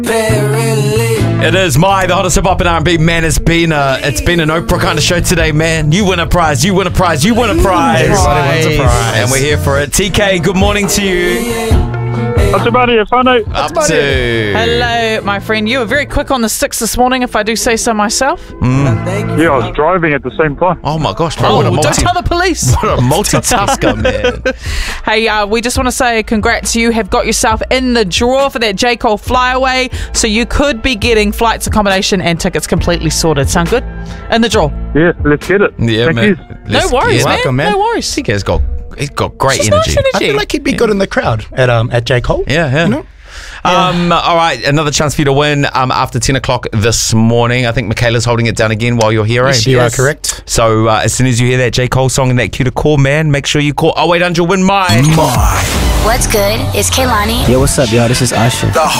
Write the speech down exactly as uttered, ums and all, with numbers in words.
It is my the hottest hip hop and R and B, man. It's been a it's been an Oprah kind of show today, man. You win a prize, you win a prize, you win a prize. Everybody wins a prize, and we're here for it. T K, good morning to you. What's about it, Funny? Up to Hello, my friend. You were very quick on the sticks this morning, if I do say so myself. Mm. Yeah, I was driving at the same time. Oh my gosh, bro! Oh, What a don't multi- tell the police. what a multitasker, man. Hey, uh, we just want to say congrats. You have got yourself in the draw for that J. Cole flyaway, so you could be getting flights, accommodation, and tickets completely sorted. Sound good? In the draw. Yeah, let's get it. Yeah, Thank man. you. No Let's- worries, yeah. man. Welcome, man. No worries. T K's got he's got great Just energy. nice energy. I feel like he'd be good in the crowd at um at J. Cole. Yeah, yeah. You know? Um, all right, another chance for you to win um, after ten o'clock this morning. I think Michaela's holding it down again while you're here, eh? You are Yes. correct. So uh, as soon as you hear that J. Cole song and that cue to call, man, make sure you call oh eight hundred win mine. What's good? It's Kehlani. Yo, what's up, y'all? This is Usher. The